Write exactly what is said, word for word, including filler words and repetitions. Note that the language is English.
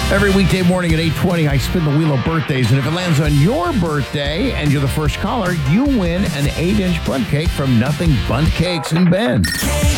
Every weekday morning at eight twenty, I spin the wheel of birthdays, and if it lands on your birthday and you're the first caller, you win an eight-inch bundt cake from Nothing Bundt Cakes in Bend.